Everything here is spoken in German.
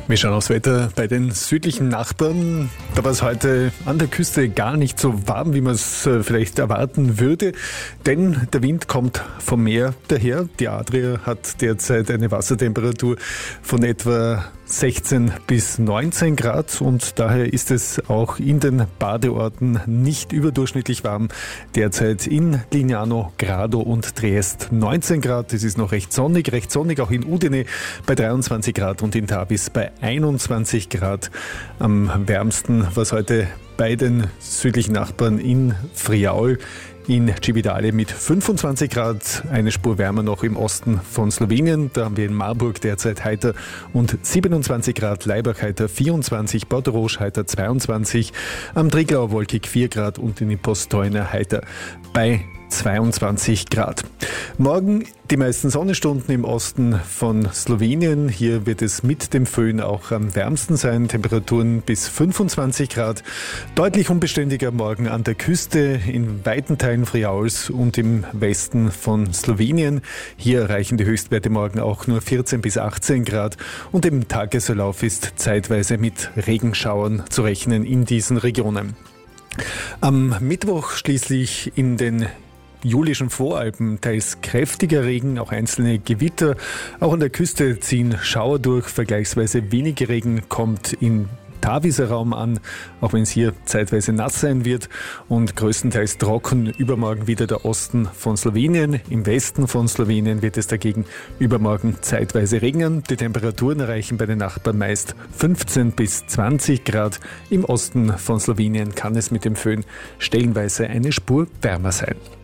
Wir schauen aufs Wetter bei den südlichen Nachbarn. Da war es heute an der Küste gar nicht so warm, wie man es vielleicht erwarten würde, denn der Wind kommt vom Meer daher. Die Adria hat derzeit eine Wassertemperatur von etwa 16 bis 19 Grad und daher ist es auch in den Badeorten nicht überdurchschnittlich warm. Derzeit in Lignano, Grado und Triest 19 Grad. Es ist noch recht sonnig auch in Udine bei 23 Grad und in Tavis bei 21 Grad. Am wärmsten war es heute bei den südlichen Nachbarn in Friaul, in Cibitale mit 25 Grad, eine Spur wärmer noch im Osten von Slowenien. Da haben wir in Marburg derzeit heiter und 27 Grad, Laibach heiter 24, Portorož heiter 22, am Triglau wolkig 4 Grad und in Postojna heiter bei 22 Grad. Morgen die meisten Sonnenstunden im Osten von Slowenien. Hier wird es mit dem Föhn auch am wärmsten sein. Temperaturen bis 25 Grad. Deutlich unbeständiger morgen an der Küste, in weiten Teilen Friauls und im Westen von Slowenien. Hier erreichen die Höchstwerte morgen auch nur 14 bis 18 Grad. Und im Tagesverlauf ist zeitweise mit Regenschauern zu rechnen in diesen Regionen. Am Mittwoch schließlich in den Julischen Voralpen teils kräftiger Regen, auch einzelne Gewitter. Auch an der Küste ziehen Schauer durch, vergleichsweise wenig Regen kommt in Taviser Raum an, auch wenn es hier zeitweise nass sein wird und größtenteils trocken. Übermorgen wieder der Osten von Slowenien. Im Westen von Slowenien wird es dagegen übermorgen zeitweise regnen. Die Temperaturen erreichen bei den Nachbarn meist 15 bis 20 Grad. Im Osten von Slowenien kann es mit dem Föhn stellenweise eine Spur wärmer sein.